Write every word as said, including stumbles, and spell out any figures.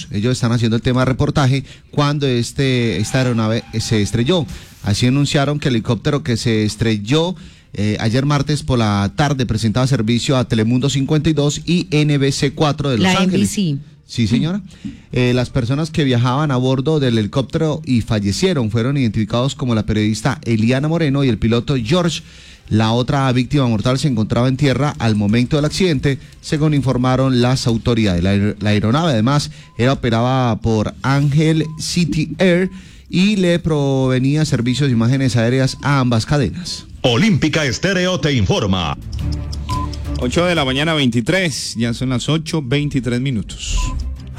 Ellos están haciendo el tema de reportaje cuando este, esta aeronave se estrelló. Así anunciaron que el helicóptero que se estrelló eh, ayer martes por la tarde presentaba servicio a Telemundo cincuenta y dos y N B C cuatro de Los la Ángeles. N B C. Sí, señora. Eh, las personas que viajaban a bordo del helicóptero y fallecieron fueron identificados como la periodista Eliana Moreno y el piloto George. La otra víctima mortal se encontraba en tierra al momento del accidente, según informaron las autoridades. La, la aeronave, además, era operada por Angel City Air y le provenía servicios de imágenes aéreas a ambas cadenas. Olímpica Estéreo te informa. ocho de la mañana, veintitrés, ya son las ocho, veintitrés minutos.